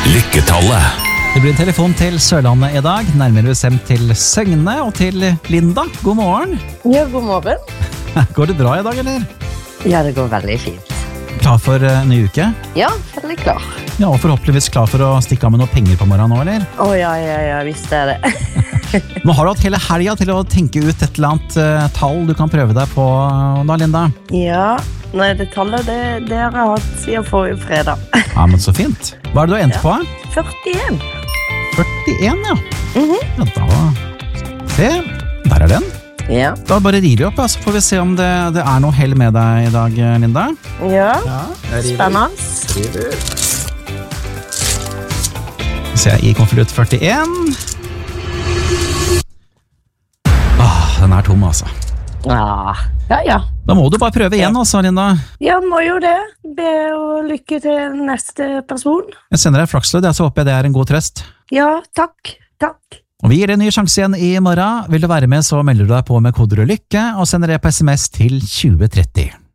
Lykketallet. Det blir en telefon til Sørlandet i dag, nærmere bestemt til Søgne og til Linda. God morgen. Ja, god morgen. Går det bra i dag, eller? Ja, det går veldig fint. Klar for en ny uke? Ja, veldig klar. Ja, og forhåpentligvis klar for å stikke av med noe penger på morgenen nå, eller? Ja, visst er det. Nå har du hatt hele helga til å tenke ut et eller annet tall du kan prøve deg på da, Linda. Ja, nei, det tallet det har jeg hatt siden forrige fredag. Ja, men så fint. Hva er det du har endt på? 41. 41, ja. Mhm. Ja, da... Se, der er den. Ja. Da bare river vi opp, så får vi se om det er noe hell med deg i dag, Linda. Ja, Spennende. spennende. Så jeg gir konvolutt 41. Den er tom, altså. Ja. Da må du bare prøve igjen, altså, Linda. Ja, må jo det. Be og lykke til neste person. Jeg sender deg flakslød, så håper jeg det er en god trøst. Ja, takk. Og vi gir deg en ny sjanse igjen i morgen. Vil du være med, så melder du deg på med koder og lykke, og sender det på SMS til 2030.